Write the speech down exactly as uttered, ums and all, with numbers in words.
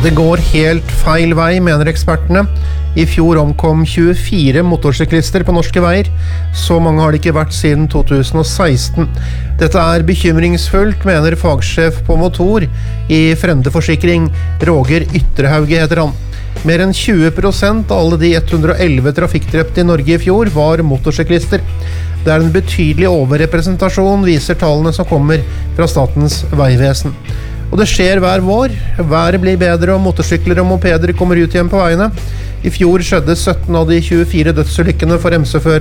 Det går helt feil vei, mener ekspertene. I fjor omkom tjuefire motorsyklister på norske veier. Så mange har det ikke vært siden to tusen og seksten. Dette er bekymringsfullt, mener fagsjef på motor i Frende Forsikring. Roger Ytterhauge heter han. Mer enn tjue prosent av alle de ett hundre og elleve trafikkdrepte i Norge i fjor var motorsyklister. Det er en betydelig overrepresentasjon, viser tallene som kommer fra Statens vegvesen. Og det skjer hver vår. Været blir bedre, og motorsykler og mopeder kommer ut igjen på veiene. I fjor skjedde sytten av de tjuefire dødsulykkene for M C-førere